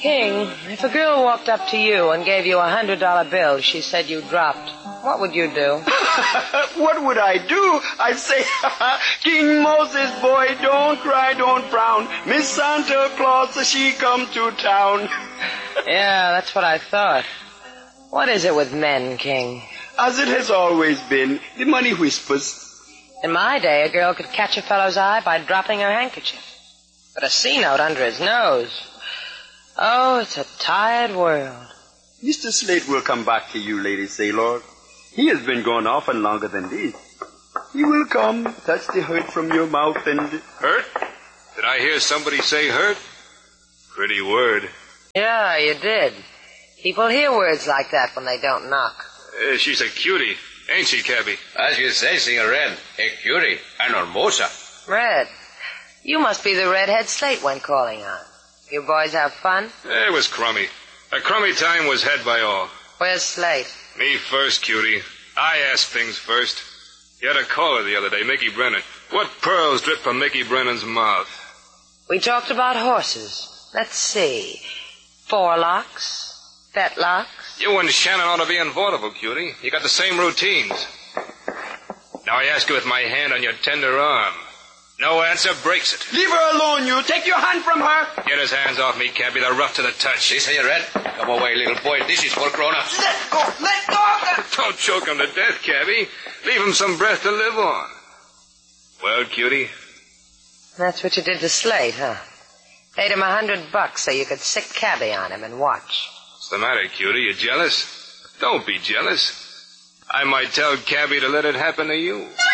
King, if a girl walked up to you and gave you $100 bill she said you dropped, what would you do? What would I do? I'd say, King Moses, boy, don't cry, don't frown. Miss Santa Claus, she come to town. Yeah, that's what I thought. What is it with men, King? As it has always been, the money whispers. In my day, a girl could catch a fellow's eye by dropping her handkerchief. But a C-note under his nose. Oh, it's a tired world. Mr. Slate will come back to you, Lady Saylord. He has been gone often longer than this. He will come, touch the hurt from your mouth and... Hurt? Did I hear somebody say hurt? Pretty word. Yeah, you did. People hear words like that when they don't knock. She's a cutie, ain't she, Cabby? As you say, Signor Red, a cutie, an hermosa. Red, you must be the redhead Slate went calling on. You boys have fun? It was crummy. A crummy time was had by all. Where's Slate? Me first, cutie. I asked things first. You had a caller the other day, Mickey Brennan. What pearls drip from Mickey Brennan's mouth? We talked about horses. Let's see. Forelocks, fetlocks. You and Shannon ought to be in vaudeville, cutie. You got the same routines. Now I ask you with my hand on your tender arm. No answer breaks it. Leave her alone, you. Take your hand from her. Get his hands off me, Cabby. They're rough to the touch. See, Signor Red? Come away, little boy. This is for grown-ups. Let go. Let go of that. Don't choke him to death, Cabby. Leave him some breath to live on. Well, cutie? That's what you did to Slate, huh? Paid him $100 so you could sick Cabby on him and watch. What's the matter, cutie? You jealous? Don't be jealous. I might tell Cabby to let it happen to you.